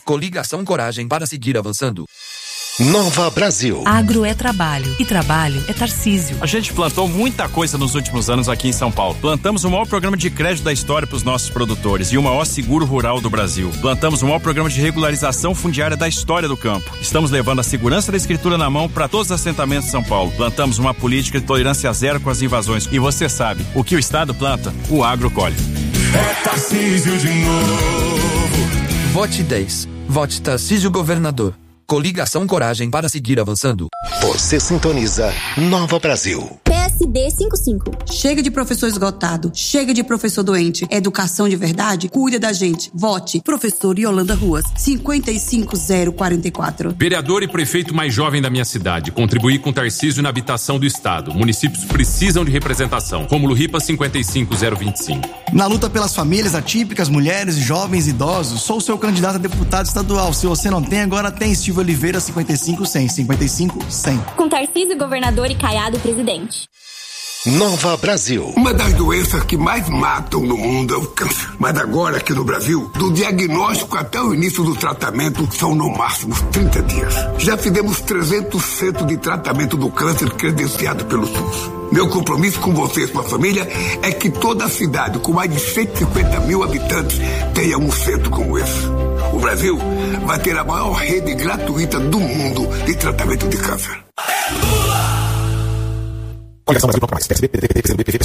Coligação Coragem para seguir avançando. Nova Brasil. Agro é trabalho e trabalho é Tarcísio. A gente plantou muita coisa nos últimos anos aqui em São Paulo. Plantamos o maior programa de crédito da história para os nossos produtores e o maior seguro rural do Brasil. Plantamos o maior programa de regularização fundiária da história do campo. Estamos levando a segurança da escritura na mão para todos os assentamentos de São Paulo. Plantamos uma política de tolerância zero com as invasões. E você sabe, o que o Estado planta, o agro colhe. É Tarcísio de novo. Vote 10. Vote Tarcísio Governador. Coligação Coragem para seguir avançando. Você sintoniza Nova Brasil. PSD 55. Chega de professor esgotado. Chega de professor doente. Educação de verdade? Cuida da gente. Vote. Professor Yolanda Ruas. 55044. Vereador e prefeito mais jovem da minha cidade. Contribuir com Tarcísio na habitação do Estado. Municípios precisam de representação. Rômulo Ripa 55025. Na luta pelas famílias atípicas, mulheres, jovens e idosos, sou o seu candidato a deputado estadual. Se você não tem, agora tem. Silvio Oliveira 55100. 55100. Com Tarcísio governador e Caiado presidente. Nova Brasil. Uma das doenças que mais matam no mundo é o câncer. Mas agora, aqui no Brasil, do diagnóstico até o início do tratamento, são no máximo 30 dias. Já fizemos 300 centros de tratamento do câncer credenciado pelo SUS. Meu compromisso com você e sua família é que toda a cidade, com mais de 150 mil habitantes, tenha um centro como esse. O Brasil vai ter a maior rede gratuita do mundo de tratamento de câncer. Coligação Brasil, mais. PSB, PDT, PCB, PV,